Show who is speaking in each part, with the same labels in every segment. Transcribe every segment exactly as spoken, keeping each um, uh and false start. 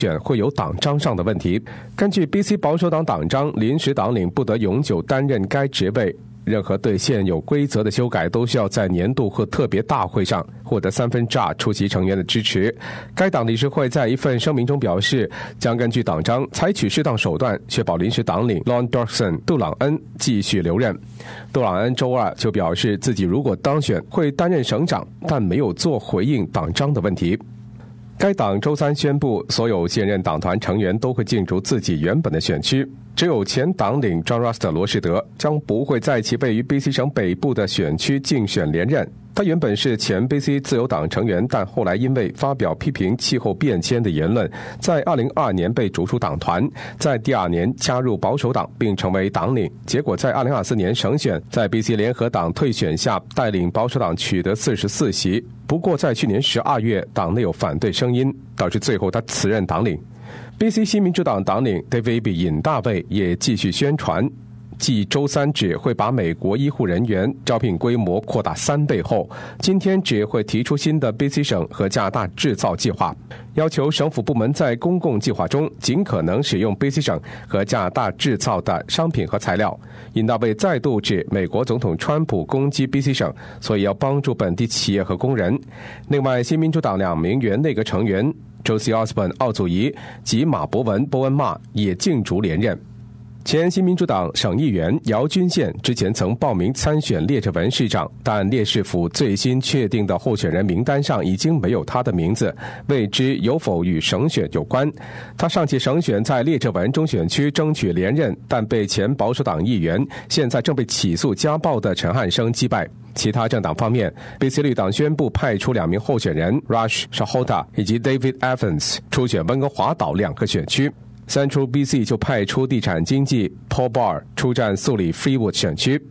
Speaker 1: 选会有党章上的问题。根据 B C 保守党党章，临时党领不得永久担任该职位。任何对现有规则的修改都需要在年度或特别大会上获得三分之二出席成员的支持。该党理事会在一份声明中表示，将根据党章采取适当手段，确保临时党领 Lon Dorkson 杜朗恩继续留任。杜朗恩周二就表示，自己如果当选会担任省长，但没有做回应党章的问题。该党周三宣布，所有现任党团成员都会进入自己原本的选区，只有前党领 John Ross 罗士德将不会在其位于 B C 省北部的选区竞选连任。他原本是前 B C 自由党成员，但后来因为发表批评气候变迁的言论，在二零二二年被逐出党团，在第二年加入保守党并成为党领，结果在二零二四年省选在 B C 联合党退选下，带领保守党取得四十四席。不过在去年十二月，党内有反对声音，导致最后他辞任党领。B C 新民主党党领 David 尹大卫也继续宣传，继周三指会把美国医护人员招聘规模扩大三倍后，今天指会提出新的 B C 省和加拿大制造计划，要求省府部门在公共计划中尽可能使用 B C 省和加拿大制造的商品和材料。尹大卫再度指美国总统川普攻击 B C 省，所以要帮助本地企业和工人。另外，新民主党两名原内阁成员周西奥斯本奥祖仪及马博文波恩骂也竞逐连任。前新民主党省议员姚君宪之前曾报名参选列治文市长，但列市府最新确定的候选人名单上已经没有他的名字，未知有否与省选有关。他上届省选在列治文中选区争取连任，但被前保守党议员现在正被起诉家暴的陈汉生击败。其他政党方面， B C 绿党宣布派出两名候选人 Rush Shahota 以及 David Evans 出选温哥华岛两个选区。Central B C 就派出地产经纪 Paul Barr 出战素里 Freewood 选区。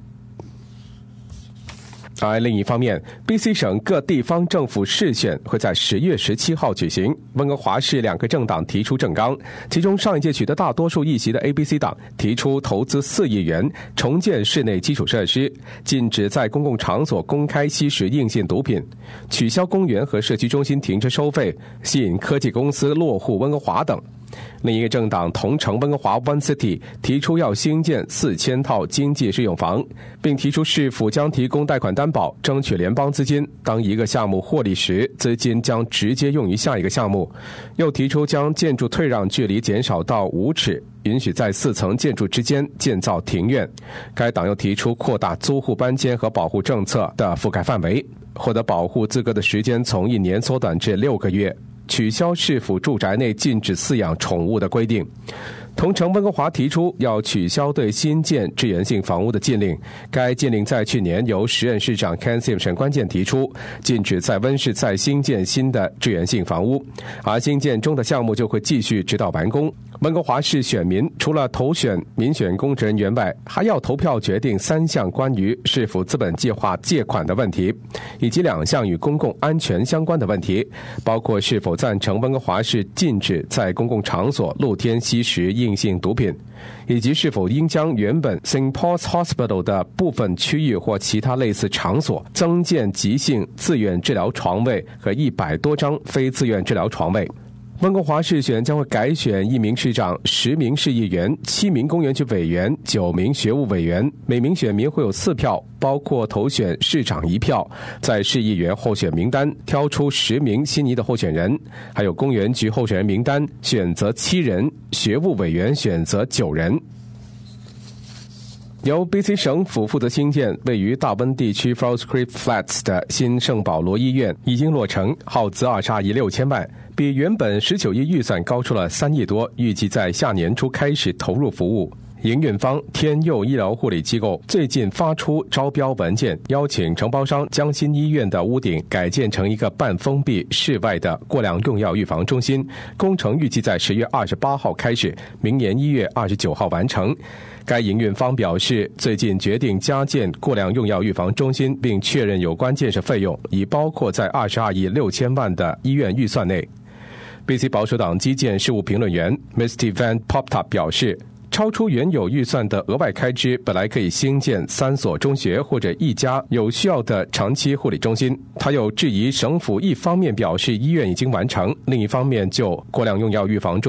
Speaker 1: 而另一方面， B C 省各地方政府市选会在十月十七号举行。温哥华市两个政党提出政纲，其中上一届取得大多数议席的 A B C 党提出投资四亿元重建室内基础设施，禁止在公共场所公开吸食硬性毒品，取消公园和社区中心停车收费，吸引科技公司落户温哥华等。另一个政党同城温哥华 One City 提出要兴建四千套经济适用房，并提出市府将提供贷款担保，争取联邦资金，当一个项目获利时，资金将直接用于下一个项目。又提出将建筑退让距离减少到五尺，允许在四层建筑之间建造庭院。该党又提出扩大租户搬迁和保护政策的覆盖范围，获得保护资格的时间从一年缩短至六个月，取消市府住宅内禁止饲养宠物的规定。同城温哥华提出要取消对新建支援性房屋的禁令，该禁令在去年由时任市长 Ken Sim 沈关键提出，禁止在温市再新建新的支援性房屋，而新建中的项目就会继续直到完工。温哥华市选民除了投选民选公职人员外，还要投票决定三项关于市府资本计划借款的问题，以及两项与公共安全相关的问题，包括是否赞成温哥华市禁止在公共场所露天吸食硬性毒品，以及是否应将原本 Saint Paul's Hospital 的部分区域或其他类似场所增建急性自愿治疗床位和一百多张非自愿治疗床位。温哥华市选将会改选一名市长、十名市议员、七名公园区委员、九名学务委员，每名选民会有四票，包括投选市长一票，在市议员候选名单挑出十名心仪的候选人，还有公园局候选人名单选择七人，学务委员选择九人。由 B C 省府负责兴建位于大温地区 Falls Creek Flats 的新圣保罗医院已经落成，耗资二十二亿六千万，比原本十九亿预算高出了三亿多，预计在下年初开始投入服务。营运方天佑医疗护理机构最近发出招标文件，邀请承包商将新医院的屋顶改建成一个半封闭室外的过量用药预防中心，工程预计在十月二十八号开始，明年一月二十九号完成。该营运方表示，最近决定加建过量用药预防中心，并确认有关建设费用已包括在二十二亿六千万的医院预算内。B C 保守党基建事务评论员 Misty Van Poptop 表示， 超出原有预算的额外开支本来可以兴建三所中学或者一家有需要的长期护理中心。他又质疑省府一方面表示医院已经完成，另一方面就过量用药预防